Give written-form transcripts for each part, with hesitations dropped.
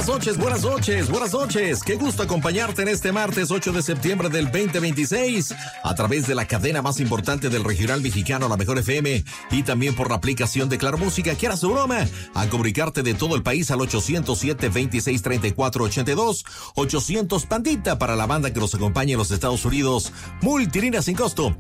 Buenas noches, buenas noches, buenas noches. Qué gusto acompañarte en este martes 8 de septiembre del 2026 a través de la cadena más importante del regional mexicano, la Mejor FM, y también por la aplicación de Claro Música. ¿Quieras tu broma? A comunicarte de todo el país al 807-2634-82, 800 Pandita para la banda que nos acompaña en los Estados Unidos. Multilínea sin costo,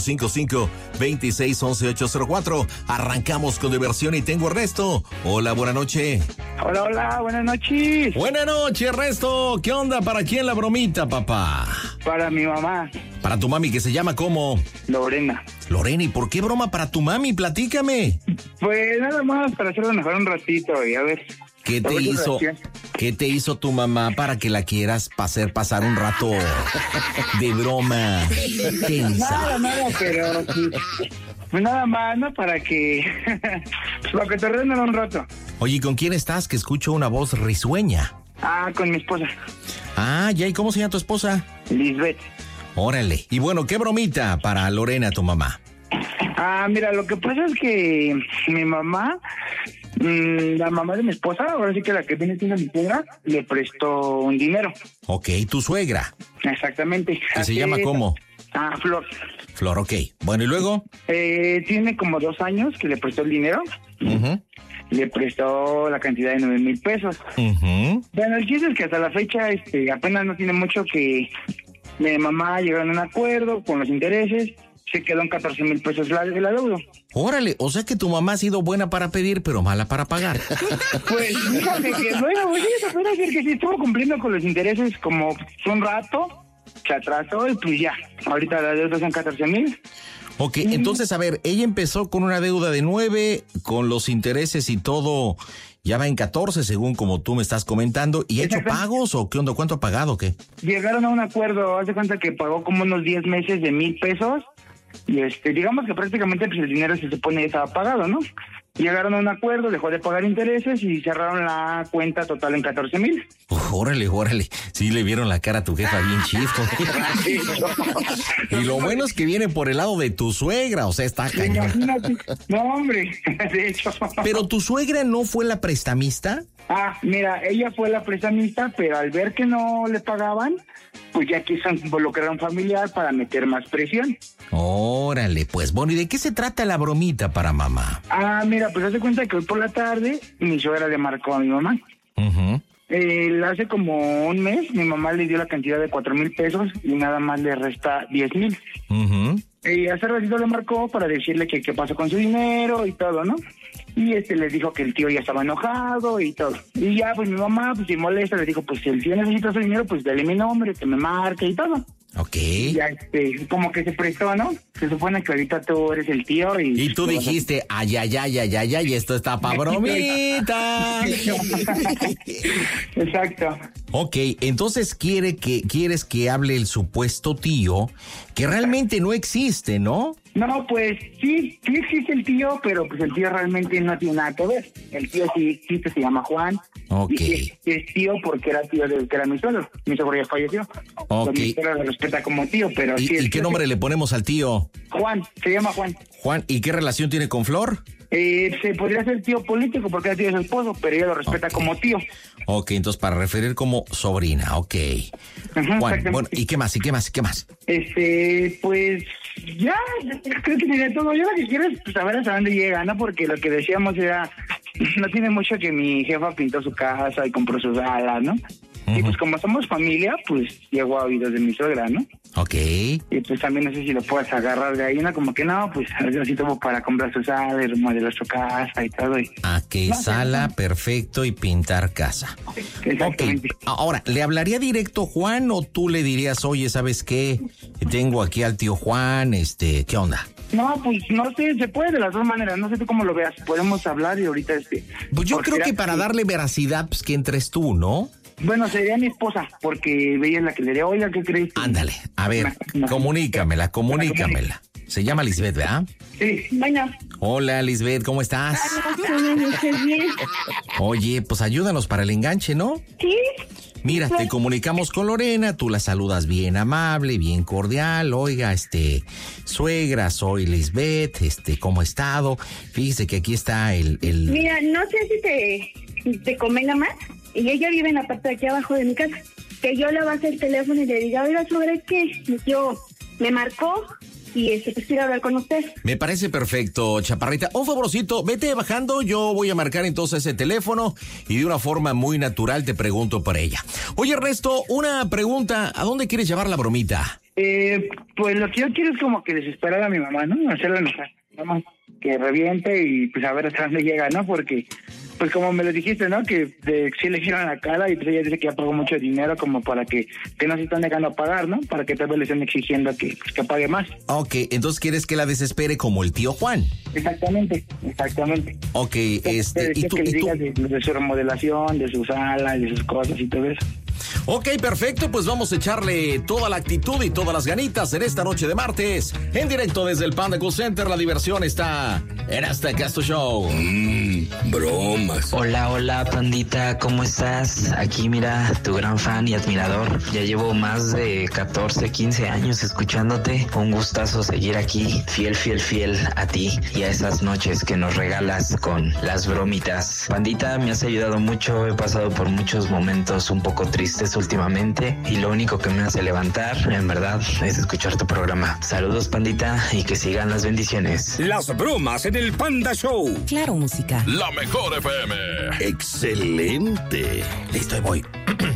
855-2611-804. Arrancamos con diversión y tengo a Ernesto. Hola, buena noche. Hola, buenas noches. Buenas noches, Ernesto. ¿Qué onda? ¿Para quién la bromita, papá? Para mi mamá. Para tu mami, que se llama ¿cómo? Lorena. Lorena, ¿y por qué broma para tu mami? Platícame. Pues nada más para hacerlo mejor un ratito y a ver. ¿Qué te hizo? ¿Qué te hizo tu mamá para que la quieras hacer pasar un rato de broma tensa? Nada, pero sí. Pues nada más, ¿no? Para que te rindan un rato. Oye, ¿y con quién estás? Que escucho una voz risueña. Con mi esposa. Ya, ¿y cómo se llama tu esposa? Lisbeth. Órale. Y bueno, ¿qué bromita para Lorena, tu mamá? Mira, lo que pasa es que mi mamá, la mamá de mi esposa, ahora sí que la que viene siendo mi suegra, le prestó un dinero. Ok, tu suegra. Exactamente. ¿Que se llama cómo? Flor. Flor, ok. Bueno, ¿y luego? Tiene como 2 años que le prestó el dinero. Uh-huh. Le prestó la cantidad de 9,000 pesos. Uh-huh. Bueno, el chiste es que hasta la fecha apenas no tiene mucho que mi mamá llegaron a un acuerdo con los intereses. Se quedó en 14,000 pesos de la deuda. Órale, o sea que tu mamá ha sido buena para pedir, pero mala para pagar. Pues fíjate que, bueno, oye, eso puede decir que sí estuvo cumpliendo con los intereses como un rato, se atrasó y pues ya. Ahorita la deuda son 14,000. Ok, entonces, a ver, ella empezó con una deuda de 9, con los intereses y todo, ya va en 14, según como tú me estás comentando. ¿Y ha hecho pagos o qué onda? ¿Cuánto ha pagado o qué? Llegaron a un acuerdo, haz de cuenta que pagó como unos 10 meses de 1,000 pesos. Y digamos que prácticamente pues, el dinero se supone que estaba pagado, ¿no? Llegaron a un acuerdo, dejó de pagar intereses y cerraron la cuenta total en 14,000. Órale. Sí le vieron la cara a tu jefa bien chifto. Y lo bueno es que viene por el lado de tu suegra, o sea, está cañón. Imagínate. No, hombre, de hecho. ¿Pero tu suegra no fue la prestamista? Mira, ella fue la prestamista, pero al ver que no le pagaban, pues ya quiso involucrar a un familiar para meter más presión. Órale, pues bueno, ¿y de qué se trata la bromita para mamá? Mira, pues hace cuenta que hoy por la tarde mi suegra le marcó a mi mamá. Uh-huh. Hace como un mes mi mamá le dio la cantidad de 4,000 pesos y nada más le resta 10,000. Uh-huh. Hace ratito le marcó para decirle que qué pasó con su dinero y todo, ¿no? Y le dijo que el tío ya estaba enojado y todo. Y ya, pues mi mamá, pues si molesta, le dijo, pues si el tío necesita su dinero, pues dale mi nombre, que me marque y todo. Ok. Y ya, como que se prestó, ¿no? Se supone que ahorita tú eres el tío y... Y tú dijiste, ay, esto está pa' bromita. Exacto. Ok, entonces quieres que hable el supuesto tío, que realmente no existe, ¿no? No, pues sí existe el tío, pero pues el tío realmente no tiene nada que ver. El tío sí existe, se llama Juan. Ok. Y es tío porque era tío que era mi suegro. Mi suegro ya falleció. Ok. Mi suegro lo respeta como tío, pero sí. ¿Y qué nombre le ponemos al tío? Juan, se llama Juan. Juan, ¿y qué relación tiene con Flor? Se podría ser tío político porque era tío de su esposo, pero ella lo respeta como tío. Ok, entonces para referir como sobrina, ok. Juan, bueno, ¿y qué más? Pues ya, creo que sería todo. Yo lo que quiero es saber hasta dónde llega, ¿no? Porque lo que decíamos era, no tiene mucho que mi jefa pintó su casa y compró su sala, ¿no? Uh-huh. Y pues como somos familia, pues llegó a oídos de mi suegra, ¿no? Ok. Y pues también no sé si lo puedes agarrar de ahí, ¿no? Como que no, pues así tuvo para comprar su sala y remodelar su casa y todo. Sala, perfecto, y pintar casa. Exactamente. Okay. Ahora, ¿le hablaría directo Juan o tú le dirías, oye, ¿sabes qué? Tengo aquí al tío Juan, ¿qué onda? No, pues no sé, se puede de las dos maneras, no sé tú cómo lo veas, podemos hablar y ahorita Pues yo creo que para darle veracidad, pues que entres tú, ¿no? Bueno, sería mi esposa, porque ella es la que le diría, oiga, ¿qué crees? Ándale, a ver, comunícamela. Se llama Lisbeth, ¿verdad? Sí, bueno. Hola, Lisbeth, ¿cómo estás? Bien. Oye, pues ayúdanos para el enganche, ¿no? Sí. Mira, te comunicamos con Lorena, tú la saludas bien amable, bien cordial. Oiga, suegra, soy Lisbeth, ¿cómo ha estado? Fíjese que aquí está el... Mira, no sé si te convenga más. y ella vive en la parte de aquí abajo de mi casa, que yo le base el teléfono y le diga, oiga, ¿sobre qué? Mi tío me marcó y pues quiero hablar con usted. Me parece perfecto, chaparrita. Un favorcito, vete bajando, yo voy a marcar entonces ese teléfono y de una forma muy natural te pregunto por ella. Oye, Ernesto, una pregunta, ¿a dónde quieres llevar la bromita? Pues lo que yo quiero es como que desesperar a mi mamá, ¿no? Hacerla enojar, vamos, que reviente y pues a ver hasta dónde llega, ¿no? Porque, pues como me lo dijiste, ¿no? Que sí le giran la cara y pues ella dice que ya pagó mucho dinero como para que no se están negando a pagar, ¿no? Para que tal vez le estén exigiendo que pague más. Ok, entonces quieres que la desespere como el tío Juan. Exactamente. Ok, ¿Y tú? Que le digas de su remodelación, de sus salas, de sus cosas y todo eso. Ok, perfecto, pues vamos a echarle toda la actitud y todas las ganitas en esta noche de martes. En directo desde el Panda Cool Center, la diversión está en este Casto Show. Bromas. Hola, pandita, ¿cómo estás? Aquí mira, tu gran fan y admirador. Ya llevo más de 14, 15 años escuchándote. Un gustazo seguir aquí, fiel a ti y a esas noches que nos regalas con las bromitas. Pandita, me has ayudado mucho, he pasado por muchos momentos un poco tristes últimamente y lo único que me hace levantar, en verdad, es escuchar tu programa. Saludos, pandita, y que sigan las bendiciones. Las bromas en el Panda Show. Claro, música. La mejor FM. Excelente. Listo, ahí voy.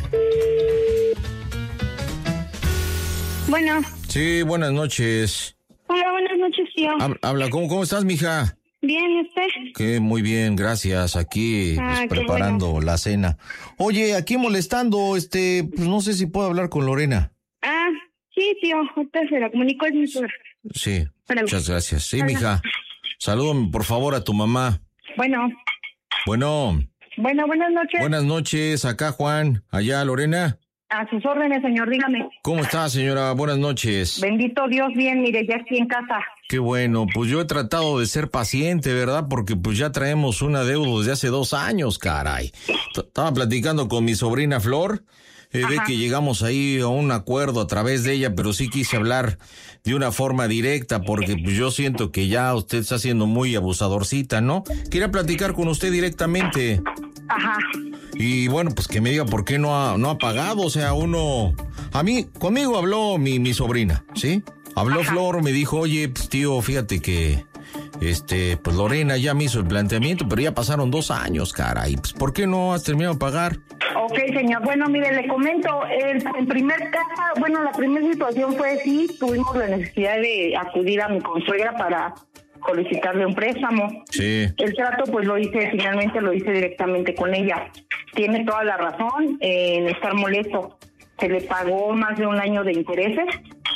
Bueno. Sí, buenas noches. Hola, buenas noches, tío. Habla, ¿cómo estás, mija? Bien, ¿y usted? Que muy bien, gracias. Aquí pues, preparando la cena. Oye, aquí molestando, pues no sé si puedo hablar con Lorena. Ah, sí, tío, ahorita se la comunico, es mi suegra. Sí, Espérame. muchas gracias. Sí, Hola. mija, salúdame por favor a tu mamá. Bueno, buenas noches. Buenas noches, acá Juan, allá Lorena. A sus órdenes, señor, dígame. ¿Cómo está, señora? Buenas noches. Bendito Dios, bien, mire, ya estoy en casa. Qué bueno, pues yo he tratado de ser paciente, ¿verdad? Porque pues ya traemos una deuda desde hace 2 años, caray. Estaba platicando con mi sobrina Flor, ve que llegamos ahí a un acuerdo a través de ella, pero sí quise hablar de una forma directa porque pues yo siento que ya usted está siendo muy abusadorcita, ¿no? Quería platicar con usted directamente. Ajá. Y bueno, pues que me diga por qué no ha pagado, o sea, conmigo habló mi sobrina, ¿sí? Habló Flor, me dijo, oye, pues tío, fíjate que, pues Lorena ya me hizo el planteamiento, pero ya pasaron 2 años, caray, pues ¿por qué no has terminado de pagar? Ok, señor, bueno, mire, le comento, en primer caso, bueno, la primera situación fue sí, tuvimos la necesidad de acudir a mi consuegra para solicitarle un préstamo. Sí. El trato, pues finalmente lo hice directamente con ella. Tiene toda la razón en estar molesto. Se le pagó más de 1 año de intereses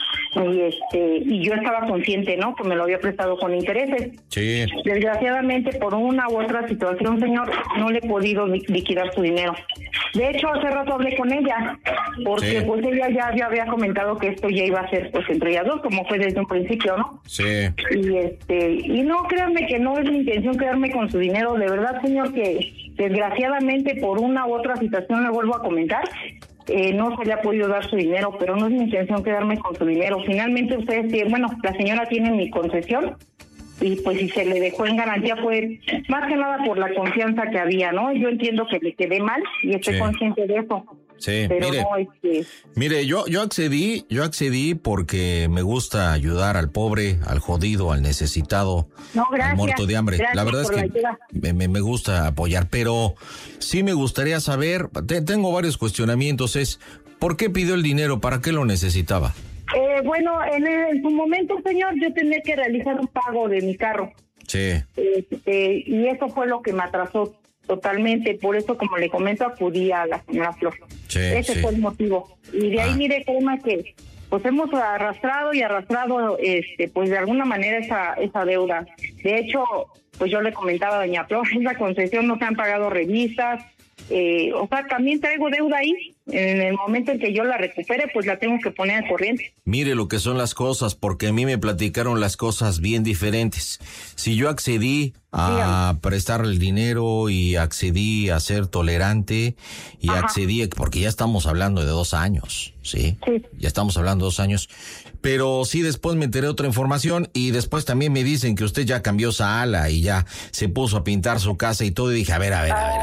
y yo estaba consciente, ¿no? Que me lo había prestado con intereses. Sí. Desgraciadamente, por una u otra situación, señor, no le he podido liquidar su dinero. De hecho, hace rato hablé con ella, porque pues ella ya había comentado que esto ya iba a ser pues entre ellas dos, como fue desde un principio, ¿no? Sí. Y no, créanme que no es mi intención quedarme con su dinero, de verdad, señor, que desgraciadamente por una u otra situación, le vuelvo a comentar, no se le ha podido dar su dinero, pero no es mi intención quedarme con su dinero. Finalmente ustedes tienen, la señora tiene mi concesión y pues si se le dejó en garantía fue más que nada por la confianza que había, ¿no? Yo entiendo que le quedé mal y estoy consciente de eso. Sí, pero mire, yo accedí porque me gusta ayudar al pobre, al jodido, al necesitado, al muerto de hambre. La verdad es que me gusta apoyar, pero sí me gustaría saber, tengo varios cuestionamientos, ¿por qué pidió el dinero? ¿Para qué lo necesitaba? En su momento, señor, yo tenía que realizar un pago de mi carro. Sí. Y eso fue lo que me atrasó totalmente, por eso, como le comento, acudí a la señora Flor. Sí, ese fue el motivo. Y de ahí, mire, créeme que pues hemos arrastrado, pues de alguna manera esa deuda. De hecho, pues yo le comentaba a doña Flor, esa concesión no se han pagado revistas, también traigo deuda ahí, En el momento en que yo la recupere, pues la tengo que poner al corriente. Mire lo que son las cosas, porque a mí me platicaron las cosas bien diferentes. Si yo accedí a prestarle el dinero y accedí a ser tolerante y accedí, porque ya estamos hablando de 2 años, ¿sí? Sí. Ya estamos hablando de 2 años. Pero sí, después me enteré otra información y después también me dicen que usted ya cambió sala y ya se puso a pintar su casa y todo. Y dije, a ver.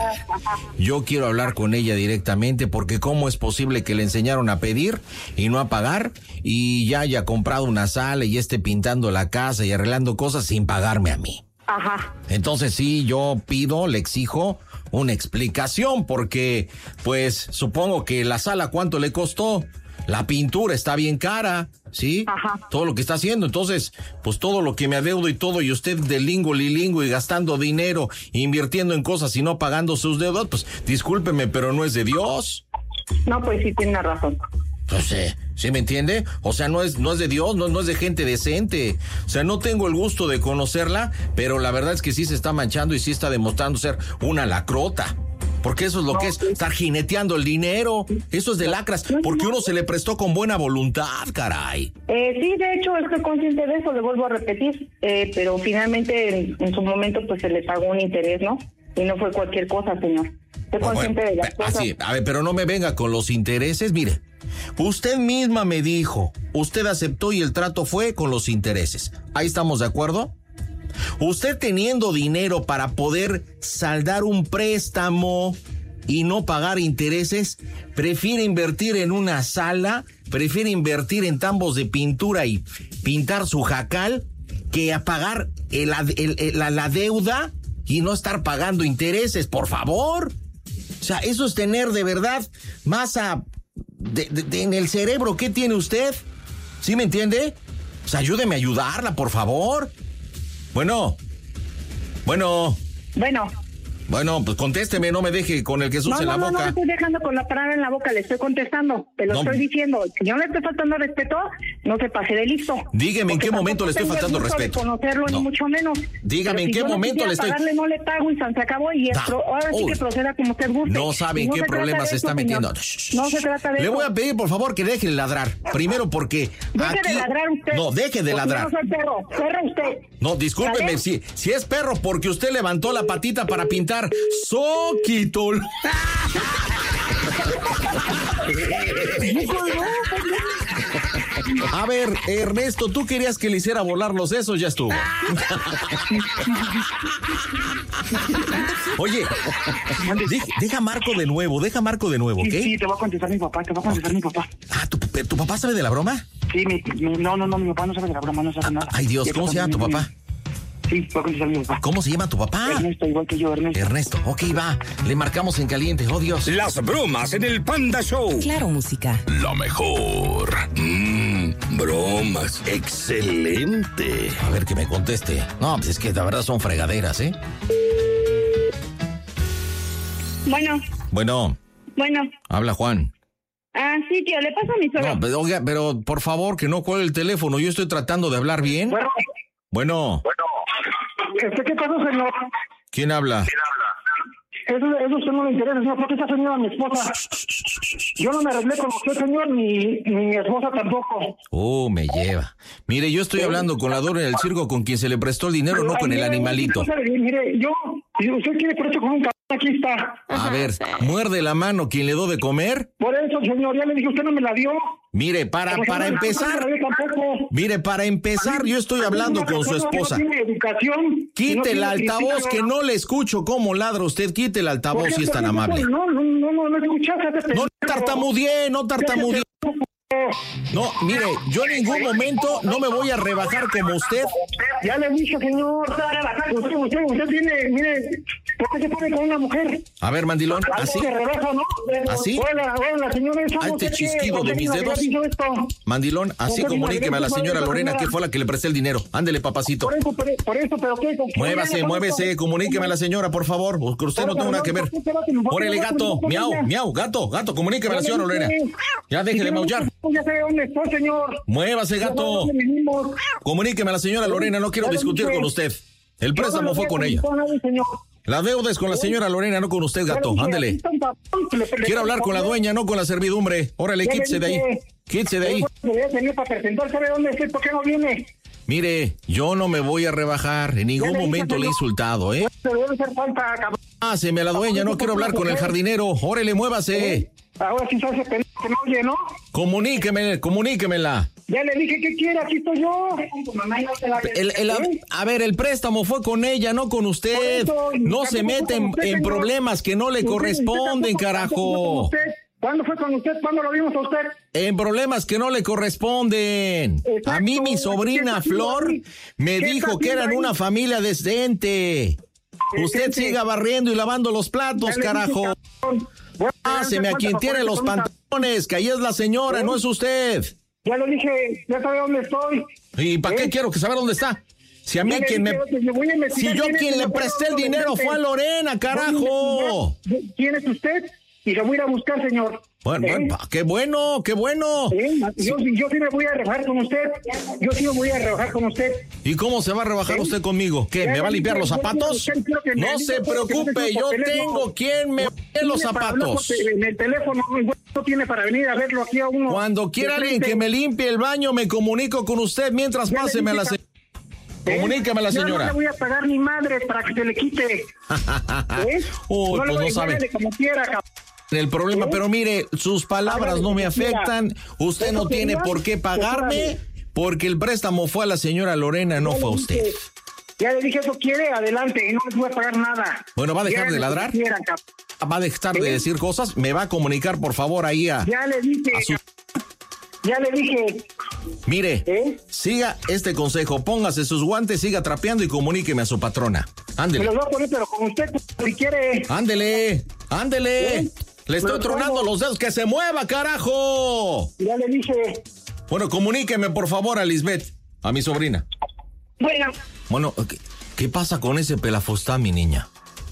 Yo quiero hablar con ella directamente porque ¿cómo es posible que le enseñaron a pedir y no a pagar y ya haya comprado una sala y esté pintando la casa y arreglando cosas sin pagarme a mí? Ajá. Entonces sí, yo le exijo una explicación porque pues supongo que la sala ¿cuánto le costó? La pintura está bien cara, ¿sí? Ajá. Todo lo que está haciendo. Entonces, pues todo lo que me adeudo y todo, y usted de lingo y gastando dinero, invirtiendo en cosas y no pagando sus deudas, pues discúlpeme, pero no es de Dios. No, pues sí tiene razón. Pues ¿sí me entiende? O sea, no es de Dios, no es de gente decente. O sea, no tengo el gusto de conocerla, pero la verdad es que sí se está manchando y sí está demostrando ser una lacrota. Porque eso es lo que es, estar jineteando el dinero. Eso es de lacras, porque uno se le prestó con buena voluntad, caray. Sí, de hecho, estoy consciente de eso, le vuelvo a repetir. Pero finalmente, en su momento, pues se le pagó un interés, ¿no? Y no fue cualquier cosa, señor. Estoy consciente de las cosas. Así, a ver, pero no me venga con los intereses. Mire, usted misma me dijo, usted aceptó y el trato fue con los intereses. ¿Ahí estamos de acuerdo? Usted teniendo dinero para poder saldar un préstamo y no pagar intereses, prefiere invertir en una sala, prefiere invertir en tambos de pintura y pintar su jacal que a pagar la deuda y no estar pagando intereses, por favor. O sea, eso es tener de verdad masa en el cerebro. ¿Qué tiene usted? ¿Sí me entiende? O sea, ayúdeme a ayudarla, por favor. Bueno, pues contésteme, no me deje con el Jesús en la boca. No, estoy dejando con la palabra en la boca, le estoy contestando, te lo estoy diciendo. Si yo le estoy faltando respeto, no se pase de listo. Dígame en qué momento le estoy faltando respeto. Conocerlo ni mucho menos. Dígame en qué momento le estoy... No le pago y se acabó y ahora sí que proceda como usted guste. No sabe en qué problema se está metiendo. No se trata de eso. Le voy a pedir, por favor, que deje de ladrar. Primero porque deje de ladrar usted. No, deje de ladrar. No soy perro usted. No, discúlpeme, si es perro porque usted levantó la patita para pintar Soquitol. A ver, Ernesto, tú querías que le hiciera volar los sesos, ya estuvo. Oye, deja Marco de nuevo, ¿ok? Sí, te va a contestar mi papá, Ah, ¿tu papá sabe de la broma? Sí, no, mi papá no sabe de la broma, no sabe nada. Ay, Dios, ¿cómo se llama tu papá? Sí, voy a contestar mi papá. ¿Cómo se llama tu papá? Ernesto, igual que yo, Ernesto, ok, va. Le marcamos en caliente, oh Dios. Las bromas en el Panda Show. Claro, música. La mejor. Bromas. Excelente. A ver que me conteste. No, pues es que la verdad son fregaderas, ¿eh? Bueno. Habla Juan. Ah, sí, tío, le paso a mi suegro. No, pero, oiga, pero por favor que no cuelgue el teléfono. Yo estoy tratando de hablar bien. Bueno. ¿Qué pasó, señor? ¿Quién habla? Eso usted no le interesa, señor, porque esa señora, mi esposa. Yo no me arreglé con usted, señor, ni mi esposa tampoco. Oh, me lleva. Mire, yo estoy hablando con la Dora en el circo con quien se le prestó el dinero, no con el animalito. Mire, si usted quiere por eso con un cabrón, aquí está. A ver, muerde la mano quien le dio de comer. Por eso, señor, ya le dije, usted no me la dio. Mire, para empezar, yo estoy hablando con su esposa. Quite el altavoz, que no le escucho cómo ladra usted. Quite el altavoz si es tan amable. No escuchaste. No tartamudeé. No, mire, yo en ningún momento no me voy a rebajar como usted. Ya le dije, señor, usted tiene, mire, ¿por qué se pone con una mujer? A ver, mandilón, ¿así? ¿Así? Hola, señora, este chisquido de mis dedos. Mandilón, así comuníqueme a la señora Lorena, que fue la que le presté el dinero. Ándele, papacito. Por eso, pero ¿qué? Muévase, comuníqueme a la señora, por favor, porque usted no tiene nada que ver. Órale, gato, miau, gato, comuníqueme a la señora Lorena. Ya déjele maullar. Ya sé dónde estoy, señor. Muévase, gato. Comuníqueme a la señora Lorena, no quiero discutir con usted. El préstamo fue con ella. La deuda es con la señora Lorena, no con usted, gato. Ándele. Quiero hablar con la dueña, no con la servidumbre. Órale, quítese de ahí. Quítese de ahí. Para presentar, ¿sabe dónde estoy? ¿Por qué no viene? Mire, yo no me voy a rebajar. En ningún momento le he insultado, ¿eh? Páseme a la dueña, no quiero hablar con el jardinero. Órale, muévase. Ahora sí se hace que no oye, ¿no? Comuníquemela. Ya le dije que quiere, aquí estoy yo. A ver, el préstamo fue con ella, no con usted. No se mete en problemas que no le corresponden, carajo. ¿Cuándo fue con usted? ¿Cuándo lo vimos a usted? En problemas que no le corresponden. Exacto. A mí mi sobrina Flor me dijo que eran una familia decente. Usted siga barriendo y lavando los platos, carajo. Páseme a quien tiene los pantalones, que ahí es la señora, no es usted. Ya lo dije, ya sabe dónde estoy. ¿Y para qué quiero que saber dónde está? Si a mí si yo quien le presté el dinero fue a Lorena, carajo. ¿Quién es usted? Y lo voy a ir a buscar, señor. Bueno, qué bueno. Yo sí me voy a rebajar con usted. ¿Y cómo se va a rebajar usted conmigo? ¿Qué? ¿Me va a limpiar los zapatos? No se preocupe, yo tengo quien me limpie los zapatos. En el teléfono no tiene para venir a verlo aquí a uno. Cuando quiera alguien que me limpie el baño, me comunico con usted mientras páseme a la señora. Comuníqueme a la señora. Yo no le voy a pagar ni madre para que se le quite. Uy, pues no sabe. Como quiera, cabrón. El problema, pero mire, sus palabras no me afectan. Usted no tiene por qué pagarme porque el préstamo fue a la señora Lorena, no fue a usted. Ya le dije, eso quiere, adelante, no les voy a pagar nada. Bueno, ¿va a dejar de ladrar? ¿Va a dejar de decir cosas? ¿Me va a comunicar, por favor, ahí a... Ya le dije. Mire, siga este consejo, póngase sus guantes, siga trapeando y comuníqueme a su patrona. Ándele. Me los voy a poner, pero con usted, si quiere. Ándele. Le estoy tronando los dedos, ¡que se mueva, carajo! Ya le dije. Bueno, comuníqueme, por favor, a Lisbeth, a mi sobrina. Bueno, ¿qué pasa con ese pelafostán, mi niña?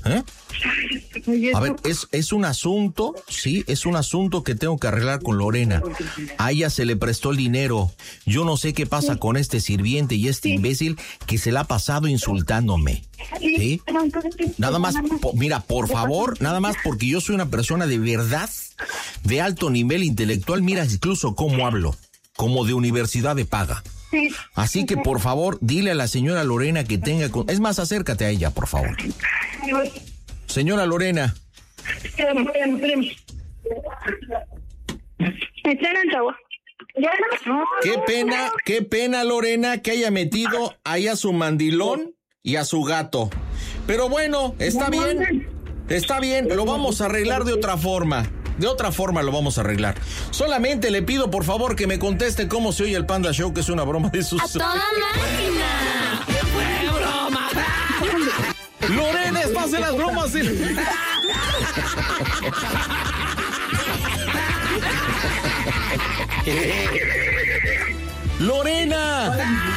A ver, es un asunto, sí, es un asunto que tengo que arreglar con Lorena. A ella se le prestó el dinero. Yo no sé qué pasa con este sirviente y este imbécil que se la ha pasado insultándome. ¿Sí? Nada más, mira, por favor, nada más porque yo soy una persona de verdad, de alto nivel intelectual. Mira incluso cómo hablo, como de universidad de paga. Así que, por favor, dile a la señora Lorena que tenga... Es más, acércate a ella, por favor. Señora Lorena. Qué pena, Lorena, que haya metido ahí a su mandilón y a su gato. Pero bueno, está bien, lo vamos a arreglar de otra forma. De otra forma lo vamos a arreglar. Solamente le pido, por favor, que me conteste cómo se oye el Panda Show, que es una broma de sus... ¡A toda máquina! ¡Fue broma! ¡Lorena, estás en las bromas! ¡Lorena!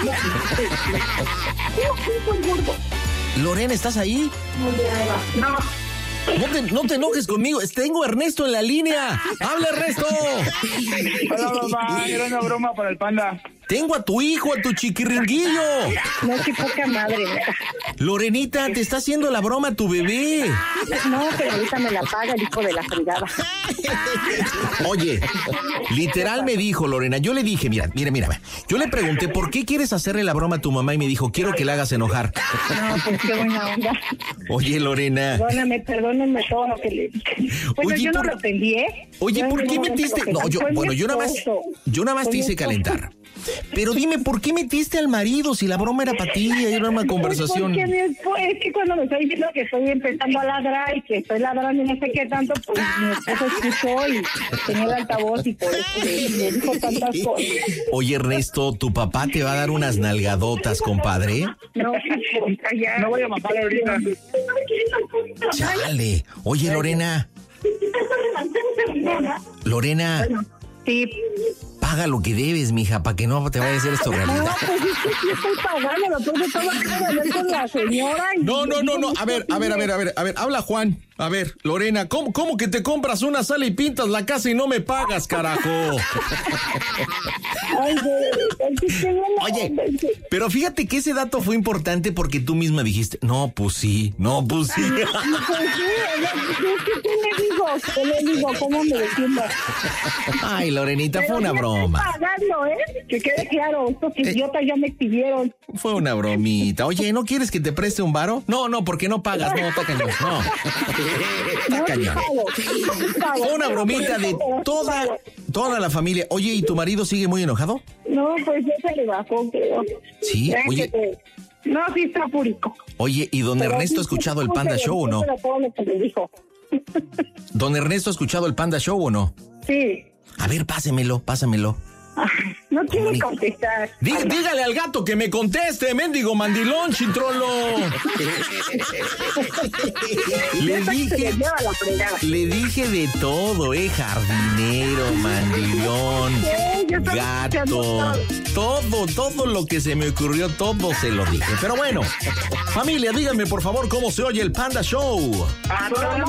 Lorena, ¿estás ahí? No. No te enojes conmigo, tengo a Ernesto en la línea. ¡Habla, Ernesto! Hola, mamá, era una broma para el Panda. Tengo a tu hijo, a tu chiquiringuillo. No, qué poca madre. Lorenita, te está haciendo la broma tu bebé. No, pero ahorita me la paga el hijo de la fregada. Oye, literal me dijo Lorena, yo le dije, mira, yo le pregunté, ¿por qué quieres hacerle la broma a tu mamá? Y me dijo, quiero que la hagas enojar. No, pues qué buena onda. Oye, Lorena. Perdónenme todo lo que le dije. Pues oye, yo no lo entendí, ¿eh? Oye, ¿por qué metiste? No, yo nada más te hice calentar. Pero dime, ¿por qué metiste al marido si la broma era para ti? Era una conversación. Es que cuando me estoy diciendo que estoy empezando a ladrar y que estoy ladrando y no sé qué tanto, pues mi esposo escuchó y tenía el altavoz y por eso le dijo tantas cosas. Oye, Ernesto, ¿tu papá te va a dar unas nalgadotas, compadre? No, ya. No voy a matar ahorita. Chale. Oye, Lorena. Lorena. Sí. paga lo que debes, mija, para que no te vaya a hacer esto realidad. No, pues es que sí estoy pagando, lo que estaba a hablar con la señora. No. A ver, habla Juan. A ver, Lorena, ¿cómo que te compras una sala y pintas la casa y no me pagas, carajo? Ay, Oye, pero fíjate que ese dato fue importante porque tú misma dijiste, no, pues sí. ¿Qué le digo? ¿Cómo me defiendo? Ay, Lorenita, fue una broma. Estoy pagando, Que quede claro, estos idiotas ya me pidieron. Fue una bromita. Oye, ¿no quieres que te preste un varo? No, porque no pagas. No, está cañón. No. Está cañón. Fue una bromita de toda la familia. Oye, ¿y tu marido sigue muy enojado? No, pues ya se le bajó, creo. Sí, oye. No, sí está fúrico. Oye, ¿y don Ernesto ha escuchado el Panda Show o no? ¿Don Ernesto ha escuchado el Panda Show o no? Sí. A ver, pásamelo. No quiere contestar. Dígale al gato que me conteste, mendigo mandilón, chintrolo. Le dije de todo, jardinero, mandilón, gato, todo lo que se me ocurrió, todo se lo dije. Pero bueno, familia, díganme por favor cómo se oye el Panda Show.